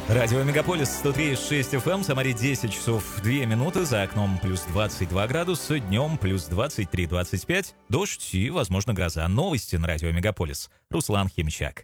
Радио Мегаполис 103,6 FM, Самаре 10 часов 2 минуты, за окном плюс 22 градуса, днем плюс 23-25, дождь и, возможно, гроза. Новости на Радио Мегаполис. Руслан Химчак.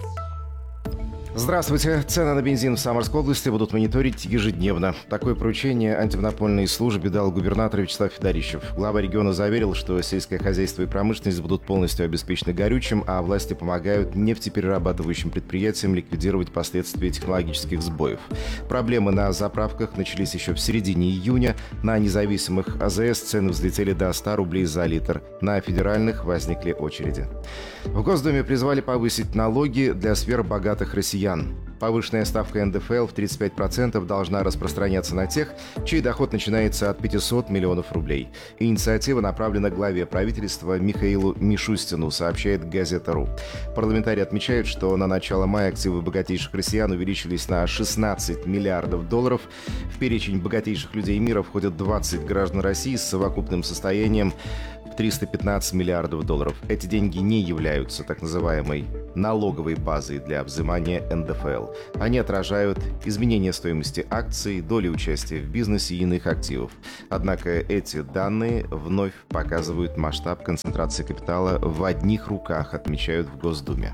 Здравствуйте. Цены на бензин в Самарской области будут мониторить ежедневно. Такое поручение антимонопольной службе дал губернатор Вячеслав Федорищев. Глава региона заверил, что сельское хозяйство и промышленность будут полностью обеспечены горючим, а власти помогают нефтеперерабатывающим предприятиям ликвидировать последствия технологических сбоев. Проблемы на заправках начались еще в середине июня. На независимых АЗС цены взлетели до 100 рублей за литр. На федеральных возникли очереди. В Госдуме призвали повысить налоги для сфер богатых россиян. Повышенная ставка НДФЛ в 35% должна распространяться на тех, чей доход начинается от 500 миллионов рублей. Инициатива направлена главе правительства Михаилу Мишустину, сообщает Газета.ру. Парламентарии отмечают, что на начало мая активы богатейших россиян увеличились на 16 миллиардов долларов. В перечень богатейших людей мира входят 20 граждан России с совокупным состоянием в 315 миллиардов долларов. Эти деньги не являются так называемой налоговой базой для взимания НДФЛ. Они отражают изменение стоимости акций, доли участия в бизнесе и иных активов. Однако эти данные вновь показывают масштаб концентрации капитала в одних руках, отмечают в Госдуме.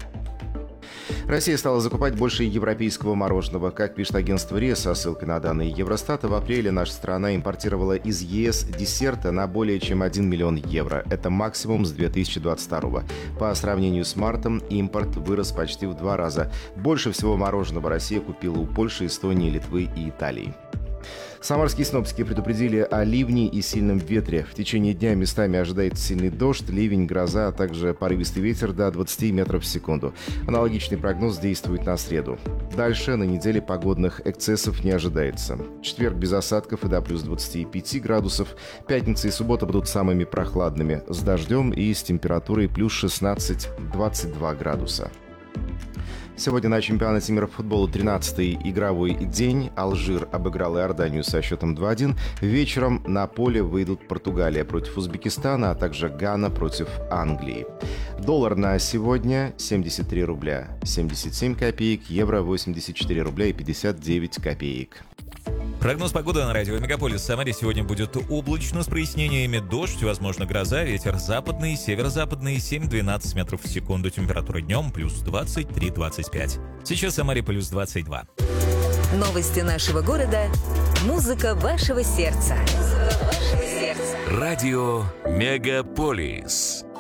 Россия стала закупать больше европейского мороженого. Как пишет агентство РИА со ссылкой на данные Евростата, в апреле наша страна импортировала из ЕС десерта на более чем 1 миллион евро. Это максимум с 2022. По сравнению с мартом импорт вырос почти в 2 раза. Больше всего мороженого Россия купила у Польши, Эстонии, Литвы и Италии. Самарские синоптики предупредили о ливне и сильном ветре. В течение дня местами ожидается сильный дождь, ливень, гроза, а также порывистый ветер до 20 метров в секунду. Аналогичный прогноз действует на среду. Дальше на неделе погодных эксцессов не ожидается. Четверг без осадков и до плюс 25 градусов. Пятница и суббота будут самыми прохладными, с дождем и с температурой плюс 16-22 градуса. Сегодня на чемпионате мира по футболу 13-й игровой день. Алжир обыграл Иорданию со счетом 2-1. Вечером на поле выйдут Португалия против Узбекистана, а также Гана против Англии. Доллар на сегодня 73 рубля 77 копеек, евро 84 рубля и 59 копеек. Прогноз погоды на радио Мегаполис. В Самаре сегодня будет облачно с прояснениями, дождь, возможно, гроза, ветер западный, северо-западный 7-12 метров в секунду. Температура днем плюс 23-25. Сейчас в Самаре плюс 22. Новости нашего города. Музыка вашего сердца. Радио Мегаполис.